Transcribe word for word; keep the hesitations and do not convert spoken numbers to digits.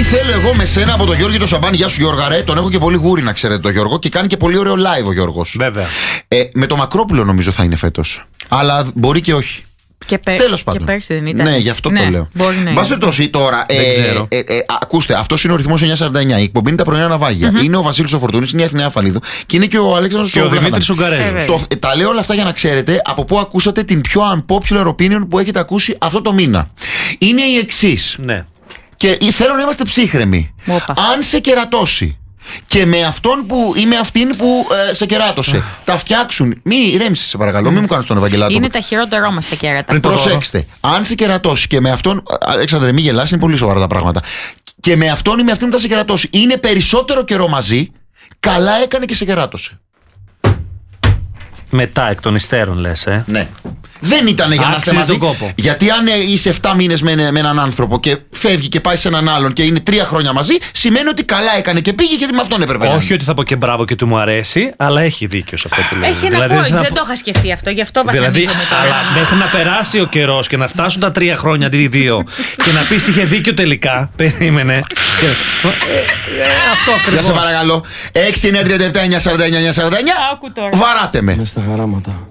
θέλω εγώ με σένα από τον Γιώργο το Σαμπάνι. Γεια σου, Γιώργαρε. Τον έχω και πολύ γούρι, να ξέρετε, τον Γιώργο. Και κάνει και πολύ ωραίο live ο Γιώργος. Βέβαια. Ε, με το Μακρόπουλο νομίζω θα είναι φέτος. Αλλά μπορεί και όχι. Και, πε... Τέλος πάντων. Και πέρσι δεν ήταν. Ναι, γι' αυτό ναι, το λέω. Εν πάση περιπτώσει τώρα. Δεν ε, ξέρω. Ε, ε, ε, ακούστε, αυτό είναι ο ρυθμός εννιακόσια σαράντα εννιά. Η εκπομπή είναι τα πρωινά ναυάγια. Mm-hmm. Είναι ο Βασίλης ο Φορτούνης, είναι η Αθηναία Φαλίδου και είναι και ο Αλέξανδρος και ο Δημήτρης Ουγγαρέζος. Ε, τα λέω όλα αυτά για να ξέρετε από πού ακούσατε την πιο unpopular opinion που έχετε ακούσει αυτό το μήνα. Είναι η εξής. Ναι. Και θέλω να είμαστε ψύχρεμοι. Μόπα. Αν σε κερατώσει και με αυτόν που ή με αυτήν που ε, σε κεράτωσε τα φτιάξουν. Μη ηρέμησε, σε παρακαλώ, μην μου κάνεις τον Ευαγγελάτο. Είναι τα χειρότερό μας τα κέρατα. Προσέξτε, αν σε κερατώσει και με αυτόν. Αλέξανδρε, μη γελάς, είναι πολύ σοβαρά τα πράγματα. Και με αυτόν ή με αυτήν που θα σε κερατώσει είναι περισσότερο καιρό μαζί, καλά έκανε και σε κεράτωσε. Μετά εκ των υστέρων λες, ε. Ναι. Δεν ήταν για να είστε μαζί. Γιατί αν είσαι επτά μήνες με, με έναν άνθρωπο και φεύγει και πάει σε έναν άλλον και είναι τρία χρόνια μαζί, σημαίνει ότι καλά έκανε και πήγε γιατί με αυτόν έπρεπε. Όχι ότι θα πω και μπράβο και του μου αρέσει, αλλά έχει δίκιο σε αυτό που λέει. Έχει ένα δηλαδή, point, θα... δεν το είχα σκεφτεί αυτό, γι' αυτό βασανίζομαι δηλαδή, τώρα. Αλλά μέχρι να περάσει ο καιρός και να φτάσουν τα τρία χρόνια αντί δύο και να πεις είχε δίκιο τελικά. Περίμενε. Αυτό ακριβώς. Για σε παρακαλώ. έξι εννιά τριάντα επτά εννιακόσια σαράντα εννιά εννιακόσια σαράντα εννιά. Άκου τώρα. Βαράτε με. Μες στα χαράματα.